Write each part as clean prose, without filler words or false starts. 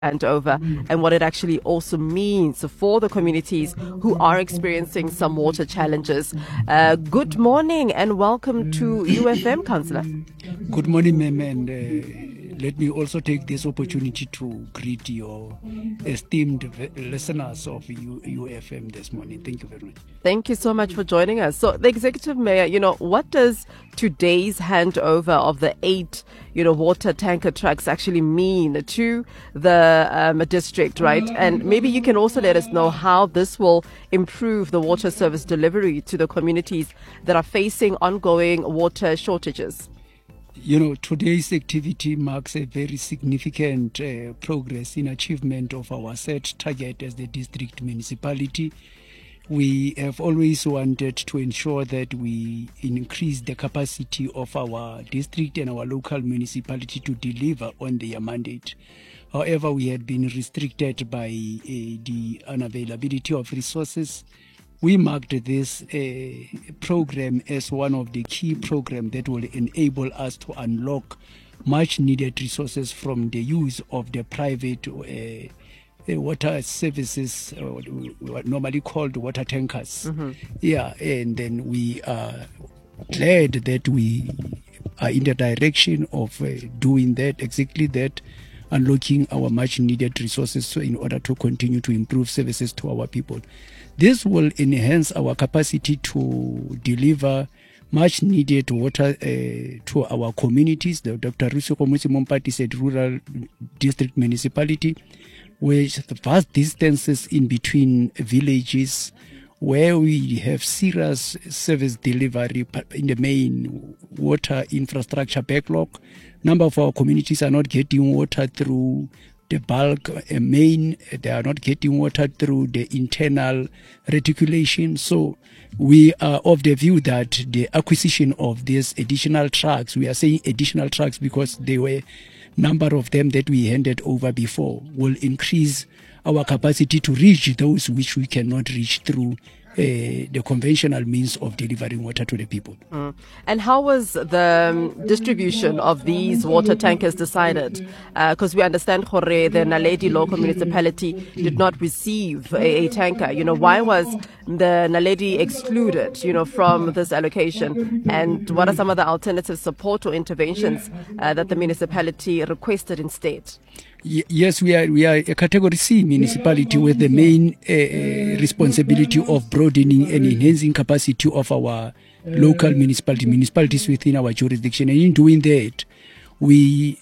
and over, and what it actually also means for the communities who are experiencing some water challenges. Good morning and welcome to UFM, Councillor. Good morning, ma'am, and let me also take this opportunity to greet your esteemed listeners of UFM this morning. Thank you very much. Thank you so much for joining us. So, the Executive Mayor, what does today's handover of the 8, water tanker trucks actually mean to the district, right? And maybe you can also let us know how this will improve the water service delivery to the communities that are facing ongoing water shortages. Today's activity marks a very significant progress in achievement of our set target as the district municipality. We have always wanted to ensure that we increase the capacity of our district and our local municipality to deliver on their mandate. However, we had been restricted by the unavailability of resources. We marked this program as one of the key programs that will enable us to unlock much needed resources from the use of the private water services, normally called water tankers. Mm-hmm. Yeah, and then we are glad that we are in the direction of doing that, exactly that, unlocking our much needed resources in order to continue to improve services to our people. This will enhance our capacity to deliver much needed water to our communities. The Dr. Rusu Komusi Mompati said rural district municipality, with the vast distances in between villages, where we have serious service delivery in the main water infrastructure backlog. Number of our communities are not getting water through the bulk main, they are not getting water through the internal reticulation. So we are of the view that the acquisition of these additional trucks, we are saying additional trucks because there were number of them that we handed over before, will increase our capacity to reach those which we cannot reach through the conventional means of delivering water to the people. And how was the distribution of these water tankers decided? Because we understand, Jorge, the Naledi local municipality did not receive a tanker. Why was the Naledi excluded, from this allocation? And what are some of the alternative support or interventions that the municipality requested instead? Yes, we are a Category C municipality with the main responsibility of broadening and enhancing capacity of our local municipalities within our jurisdiction. And in doing that, we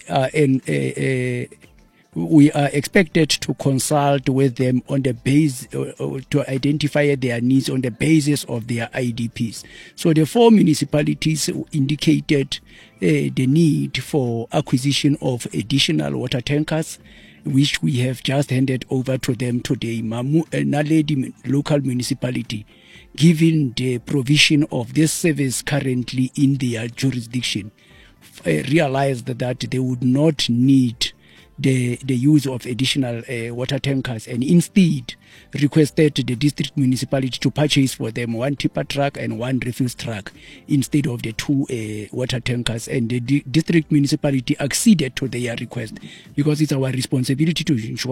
are expected to consult with them on the base to identify their needs on the basis of their IDPs. So the 4 municipalities indicated the need for acquisition of additional water tankers, which we have just handed over to them today. Naledi local municipality, given the provision of this service currently in their jurisdiction, realized that they would not need the use of additional water tankers, and instead requested the district municipality to purchase for them 1 tipper truck and 1 refuse truck instead of the 2 water tankers. And the district municipality acceded to their request because it's our responsibility to ensure